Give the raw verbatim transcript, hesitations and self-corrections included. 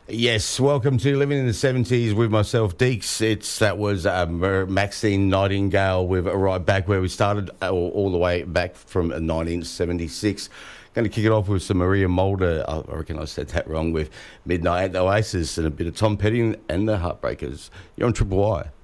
Yes, welcome to Living in the seventies with myself, Deeks. It's That was um, Maxine Nightingale with Right Back Where We Started, all, all the way back from nineteen seventy-six. Going to kick it off with some Maria Mulder. I reckon I said that wrong, with Midnight at the Oasis and a bit of Tom Petty and the Heartbreakers. You're on Triple Y.